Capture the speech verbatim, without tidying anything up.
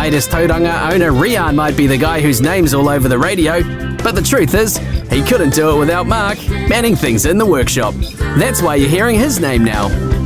latest Tauranga owner Rian might be the guy whose name's all over the radio, but the truth is, he couldn't do it without Mark manning things in the workshop. That's why you're hearing his name now.